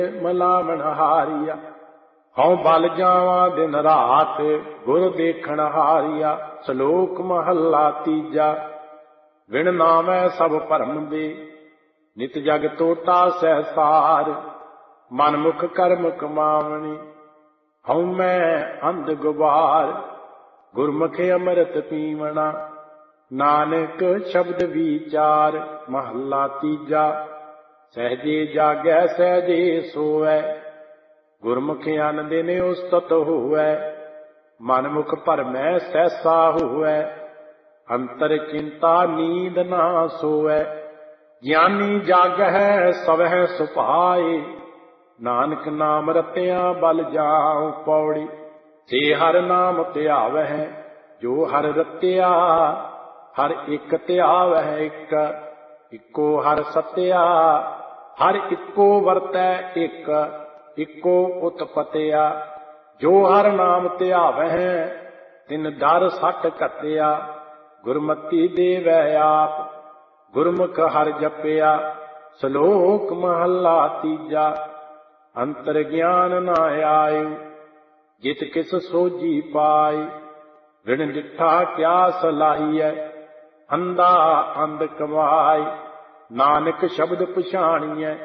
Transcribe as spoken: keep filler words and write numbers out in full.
ਮਲਾਵਣ ਹਾਰੀਆ। ਹਉ ਬਲ ਜਾਵਾਂ ਦਿਨ ਰਾਤ ਗੁਰ ਦੇਖਣ ਹਾਰੀਆ। ਸ਼ਲੋਕ ਮਹੱਲਾ ਤੀਜਾ। ਵਿਣ ਨਾਵੈ ਸਭ ਭਰਮ ਦੇ ਨਿਤ ਜਗ ਟੋਟਾ ਸਹਿਸਾਰ। ਮਨ ਮੁਖ ਕਰਮ ਕਮਾਵਣੀ ਹਉ ਮੈਂ ਅੰਧ ਗੁਬਾਰ। ਗੁਰਮੁਖ ਅੰਮ੍ਰਿਤ ਪੀਵਣਾ ਨਾਨਕ ਸ਼ਬਦ ਵਿਚਾਰ। ਮਹੱਲਾ ਤੀਜਾ। ਸਹਿਜੇ ਜਾਗੈ ਸਹਿਜੇ ਸੋਵੈ ਗੁਰਮੁਖ ਅਨ ਦਿਨ ਉਸਤਤ ਹੋਵੈ। ਮਨ ਮੁਖ ਭਰਮੈ ਸਹਿਸਾ ਹੋਵੈ ਅੰਤਰ ਚਿੰਤਾ ਨੀਂਦ ਨਾ ਸੋਵੈ। ਗਿਆਨੀ ਜਾਗਹਿ ਸਵਹਿ ਸੁਭਾਏ ਨਾਨਕ ਨਾਮ ਰਤਿਆ ਬਲ ਜਾਉ ਪੌੜੀ। ਸੇ ਹਰ ਨਾਮ ਧਿਆਵਹਿ ਜੋ ਹਰ ਰਤਿਆ। ਹਰ ਇੱਕ ਧਿਆਵਹਿ ਇੱਕ ਇੱਕੋ ਹਰ ਸਤਿਆ। ਹਰ ਇੱਕੋ ਵਰਤੈ ਇੱਕ ਇੱਕੋ ਉਤਪਤਿਆ। ਜੋ ਹਰ ਨਾਮ ਧਿਆਵਹਿ ਤਿਨ ਦਰ ਸੱਟ ਘਤਿਆ। ਗੁਰਮਤੀ ਦੇਵੈ ਆਪ ਗੁਰਮੁਖ ਹਰਿ ਜਪਿਆ। ਸ਼ਲੋਕ ਮਹੱਲਾ ਤੀਜਾ। ਅੰਤਰ ਗਿਆਨ ਨਾ ਆਇਉ ਜਿਤ ਕਿਸ ਸੋਝੀ ਪਾਈ। ਵਿਣ ਡਿਠਾ ਕਿਆ ਸਲਾਹੀਐ ਅੰਧਾ ਅੰਧ ਕਮਾਈ। ਨਾਨਕ ਸ਼ਬਦ ਪਛਾਣੀਐ